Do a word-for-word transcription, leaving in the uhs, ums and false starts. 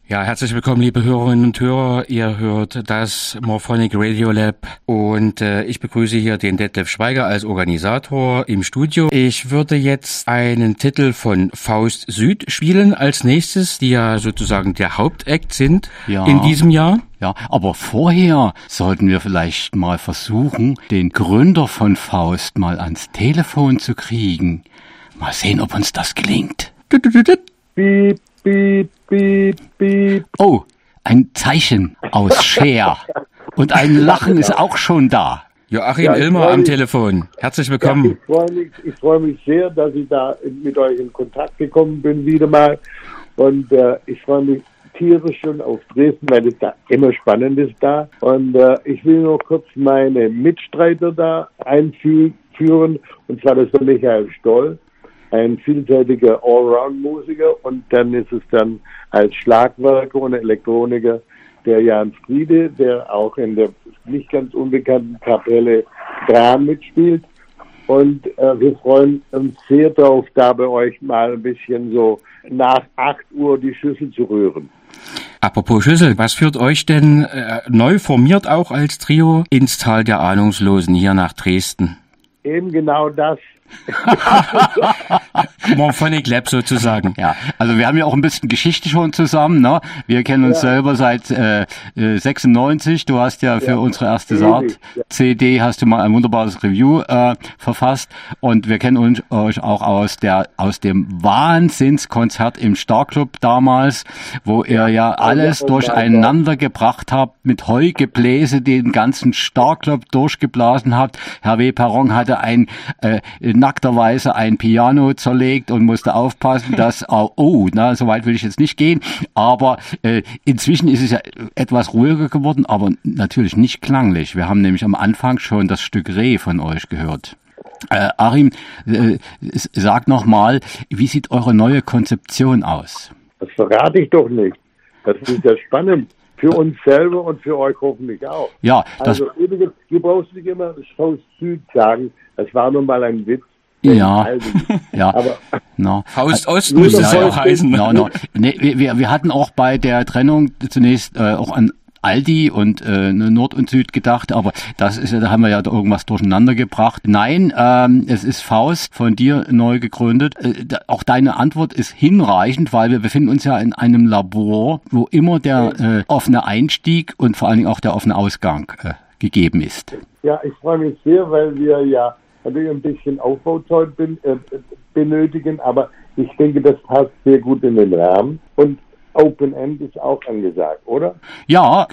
Ja, herzlich willkommen, liebe Hörerinnen und Hörer. Ihr hört das Morphonic Radio Lab und äh, ich begrüße hier den Detlef Schweiger als Organisator im Studio. Ich würde jetzt einen Titel von Faust Süd spielen als nächstes, die ja sozusagen der Hauptakt sind ja. in diesem Jahr. Ja, aber vorher sollten wir vielleicht mal versuchen, den Gründer von Faust mal ans Telefon zu kriegen. Mal sehen, ob uns das gelingt. Piep, piep, piep, piep. Oh, ein Zeichen aus Cher. Und ein Lachen ist auch schon da. Joachim ja, Illmer am Telefon. Herzlich willkommen. Ja, ich freue mich, ich freue mich sehr, dass ich da mit euch in Kontakt gekommen bin wieder mal. Und äh, ich freue mich tierisch schon auf Dresden, weil es da immer spannend ist da. Und äh, ich will nur kurz meine Mitstreiter da einführen. Und zwar das ist der Michael Stoll, ein vielseitiger Allround-Musiker, und dann ist es dann als Schlagwerker und Elektroniker der Jan Friede, der auch in der nicht ganz unbekannten Kapelle Dran mitspielt. Und äh, wir freuen uns sehr darauf, da bei euch mal ein bisschen so nach acht Uhr die Schüssel zu rühren. Apropos Schüssel, was führt euch denn äh, neu formiert auch als Trio ins Tal der Ahnungslosen hier nach Dresden? Eben genau das. Morphonic Lab sozusagen. Ja, also wir haben ja auch ein bisschen Geschichte schon zusammen, ne? Wir kennen uns ja. selber seit äh, sechsundneunzig. Du hast ja für ja. unsere erste Saat-C D hast du mal ein wunderbares Review äh, verfasst, und wir kennen uns euch auch aus der aus dem Wahnsinnskonzert im Starclub damals, wo ihr ja alles ja, durcheinander gebracht habt, mit Heugebläse den ganzen Starclub durchgeblasen habt. Herr W. Perron hatte ein äh, nackterweise ein Piano zerlegt und musste aufpassen, dass, oh, oh na, so weit will ich jetzt nicht gehen, aber äh, inzwischen ist es ja etwas ruhiger geworden, aber natürlich nicht klanglich. Wir haben nämlich am Anfang schon das Stück Reh von euch gehört. Äh, Achim, äh, sag noch mal, wie sieht eure neue Konzeption aus? Das verrate ich doch nicht. Das ist ja spannend. Für uns selber und für euch hoffentlich auch. Ja, das also übrigens, du brauchst nicht immer Faust Süd sagen. Das war nun mal ein Witz. Ja, ja. Aber no. Faust Ost muss das ja auch heißen. No, no. Nee, wir, wir hatten auch bei der Trennung zunächst äh, auch an Aldi und äh, Nord und Süd gedacht, aber das ist ja, da haben wir ja irgendwas durcheinander gebracht. Nein, ähm, es ist Faust, von dir neu gegründet. Äh, da, auch deine Antwort ist hinreichend, weil wir befinden uns ja in einem Labor, wo immer der äh, offene Einstieg und vor allen Dingen auch der offene Ausgang äh, gegeben ist. Ja, ich freue mich sehr, weil wir ja natürlich ein bisschen Aufbauzeit bin, äh, benötigen, aber ich denke, das passt sehr gut in den Rahmen. Und Open End ist auch angesagt, oder? Ja,